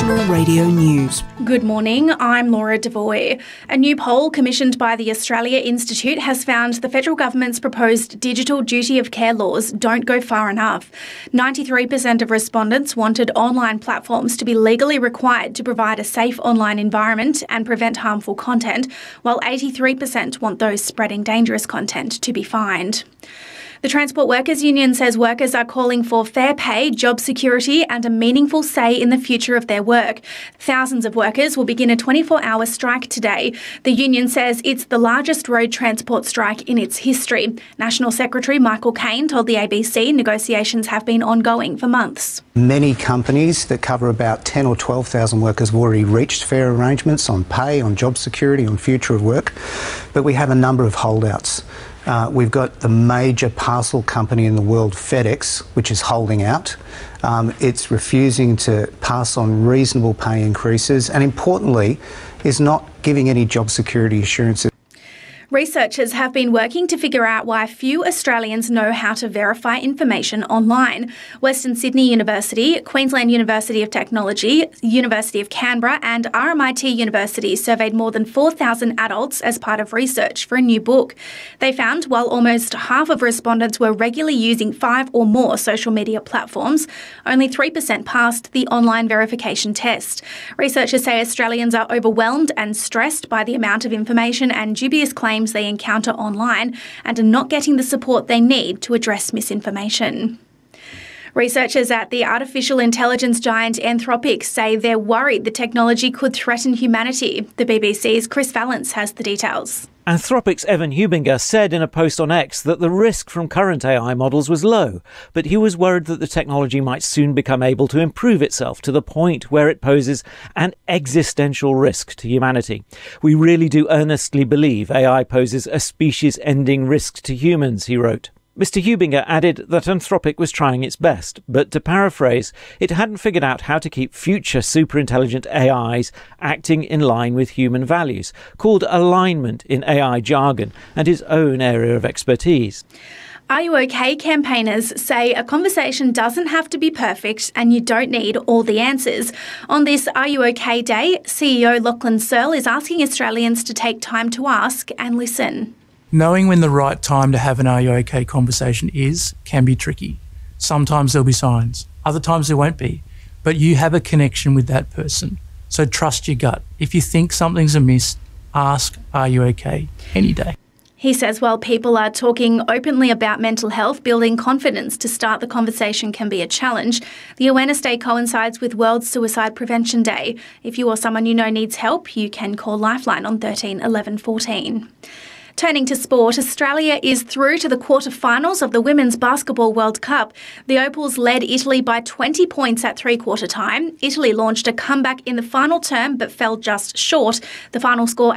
National Radio News. Good morning, I'm Laura Devoy. A new poll commissioned by the Australia Institute has found the federal government's proposed digital duty of care laws don't go far enough. 93% of respondents wanted online platforms to be legally required to provide a safe online environment and prevent harmful content, while 83% want those spreading dangerous content to be fined. The Transport Workers Union says workers are calling for fair pay, job security and a meaningful say in the future of their work. Thousands of workers will begin a 24-hour strike today. The union says it's the largest road transport strike in its history. National Secretary Michael Caine told the ABC negotiations have been ongoing for months. Many companies that cover about 10 or 12,000 workers have already reached fair arrangements on pay, on job security, on future of work, but we have a number of holdouts. We've got the major parcel company in the world, FedEx, which is holding out. It's refusing to pass on reasonable pay increases and, importantly, is not giving any job security assurances. Researchers have been working to figure out why few Australians know how to verify information online. Western Sydney University, Queensland University of Technology, University of Canberra and RMIT University surveyed more than 4,000 adults as part of research for a new book. They found while almost half of respondents were regularly using 5 or more social media platforms, only 3% passed the online verification test. Researchers say Australians are overwhelmed and stressed by the amount of information and dubious claims they encounter online and are not getting the support they need to address misinformation. Researchers at the artificial intelligence giant Anthropic say they're worried the technology could threaten humanity. The BBC's Chris Vallance has the details. Anthropic's Evan Hubinger said in a post on X that the risk from current AI models was low, but he was worried that the technology might soon become able to improve itself to the point where it poses an existential risk to humanity. We really do earnestly believe AI poses a species-ending risk to humans, he wrote. Mr. Hubinger added that Anthropic was trying its best, but to paraphrase, it hadn't figured out how to keep future superintelligent AIs acting in line with human values, called alignment in AI jargon, and his own area of expertise. Are You OK campaigners say a conversation doesn't have to be perfect and you don't need all the answers. On this Are You OK Day, CEO Lachlan Searle is asking Australians to take time to ask and listen. Knowing when the right time to have an Are You OK conversation can be tricky. Sometimes there'll be signs, other times there won't be, but you have a connection with that person. So trust your gut. If you think something's amiss, ask, are you OK, any day. He says while people are talking openly about mental health, building confidence to start the conversation can be a challenge. The Awareness Day coincides with World Suicide Prevention Day. If you or someone you know needs help, you can call Lifeline on 13 11 14. Turning to sport, Australia is through to the quarter-finals of the Women's Basketball World Cup. The Opals led Italy by 20 points at three-quarter time. Italy launched a comeback in the final term but fell just short. The final score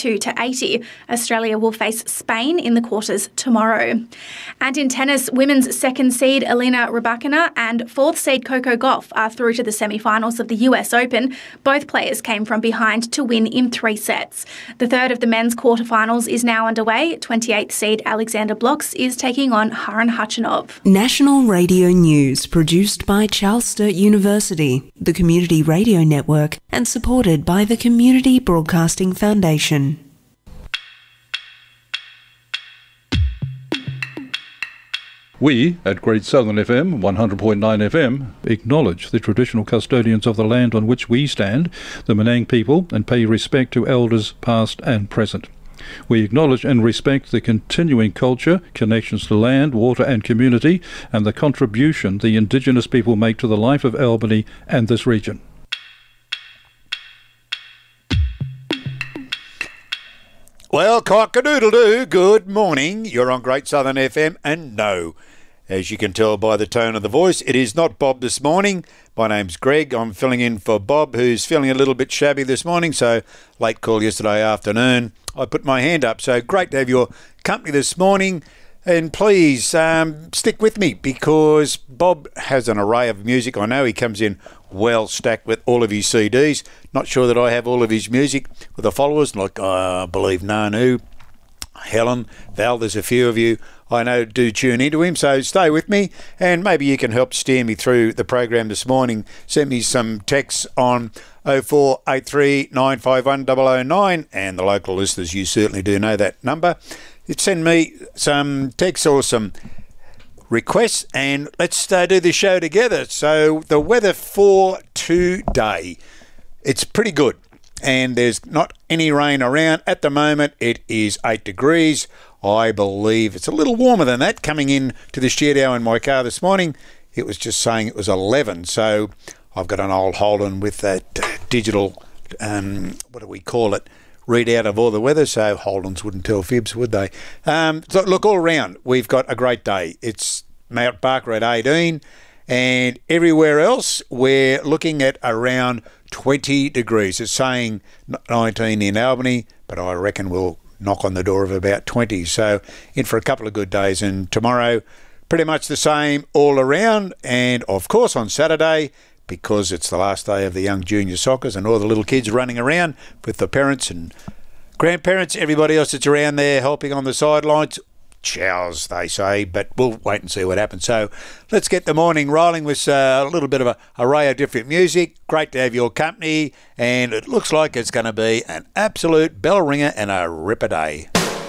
82-80. Australia will face Spain in the quarters tomorrow. And in tennis, women's second seed Elena Rybakina and fourth seed Coco Gauff are through to the semi-finals of the US Open. Both players came from behind to win in 3 sets. The third of the men's quarter-finals is now underway. 28th seed Alexander Blocks is taking on Haran Khachanov. National Radio News produced by Charles Sturt University, the Community Radio Network, and supported by the Community Broadcasting Foundation. We, at Great Southern FM, 100.9 FM, acknowledge the traditional custodians of the land on which we stand, the Menang people, and pay respect to elders past and present. We acknowledge and respect the continuing culture, connections to land, water and community, and the contribution the Indigenous people make to the life of Albany and this region. Well, cock-a-doodle-doo, good morning. You're on Great Southern FM, and no, as you can tell by the tone of the voice, it is not Bob this morning. My name's Greg. I'm filling in for Bob, who's feeling a little bit shabby this morning, so late call yesterday afternoon. I put my hand up, so great to have your company this morning. And please stick with me because Bob has an array of music. I know he comes in well stacked with all of his CDs. Not sure that I have all of his music with the followers like I believe Nanu, Helen, Val, there's a few of you. I know do tune into him, so stay with me and maybe you can help steer me through the program this morning. Send me some texts on 0483 951 009, and the local listeners, you certainly do know that number. Send me some texts or some requests and let's do the show together. So the weather for today, it's pretty good and there's not any rain around. At the moment it is 8 degrees. I believe it's a little warmer than that. Coming in to the studio in my car this morning, it was just saying it was 11. So I've got an old Holden with that digital, what do we call it, readout of all the weather, so Holdens wouldn't tell fibs, would they? So look, all around, we've got a great day. It's Mount Barker at 18, and everywhere else, we're looking at around 20 degrees. It's saying 19 in Albany, but I reckon we'll knock on the door of about 20. So in for a couple of good days, and tomorrow, pretty much the same all around, and of course on Saturday, because it's the last day of the young junior soccers and all the little kids running around with the parents and grandparents, everybody else that's around there helping on the sidelines. Chows, they say, but we'll wait and see what happens. So let's get the morning rolling with a little bit of an array of different music. Great to have your company, and it looks like it's going to be an absolute bell ringer and a ripper day.